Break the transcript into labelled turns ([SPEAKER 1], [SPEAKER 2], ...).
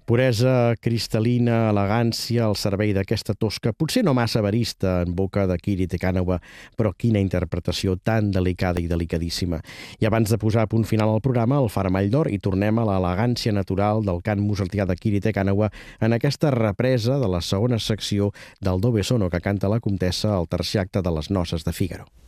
[SPEAKER 1] Puresa cristal·lina, elegància al servei d'aquesta tosca, potser no massa barista en boca de Kiri Te Kanawa, però quina interpretació tan delicada i delicadíssima. I abans de posar a punt final al programa, el Faramall d'Or, i tornem a l'elegància natural del cant mozartià de Kiri Te Kanawa en aquesta represa de la segona secció del Dove Sono que canta la comtessa al tercer acte de Les noces de Fígaro.